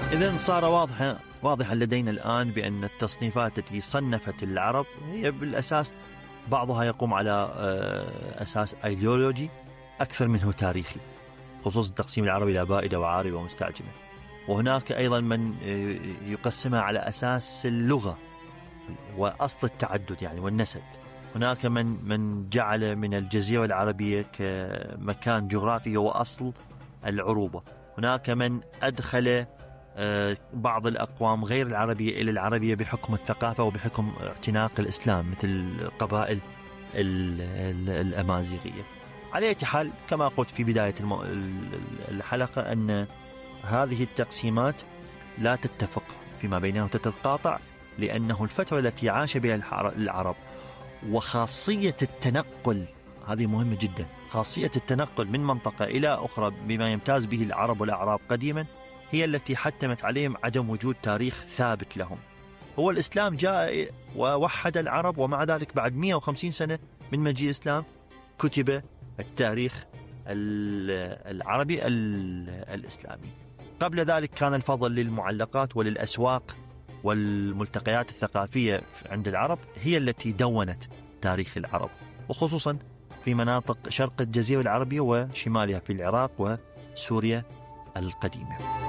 إذن صار واضحا لدينا الآن بأن التصنيفات التي صنفت العرب هي بالأساس بعضها يقوم على أساس أيديولوجي أكثر منه تاريخي، خصوصا تقسيم العرب إلى بائدة وعاربة ومستعجمة. وهناك أيضا من يقسمها على أساس اللغة وأصل التعدد يعني والنسب. هناك من جعل من الجزيرة العربية كمكان جغرافي هو أصل العروبة. هناك من أدخل بعض الأقوام غير العربية إلى العربية بحكم الثقافة وبحكم اعتناق الإسلام مثل القبائل الأمازيغية. على أي حال كما قلت في بداية الحلقة أن هذه التقسيمات لا تتفق فيما بينها وتتقاطع، لأنه الفترة التي عاش بها العرب وخاصية التنقل هذه مهمة جدا، خاصية التنقل من منطقة إلى أخرى بما يمتاز به العرب والأعراب قديما هي التي حتمت عليهم عدم وجود تاريخ ثابت لهم. هو الإسلام جاء ووحد العرب، ومع ذلك بعد 150 سنة من مجيء الإسلام كتب التاريخ العربي الإسلامي. قبل ذلك كان الفضل للمعلقات وللأسواق والملتقيات الثقافية عند العرب هي التي دونت تاريخ العرب، وخصوصا في مناطق شرق الجزيرة العربية وشمالها في العراق وسوريا القديمة.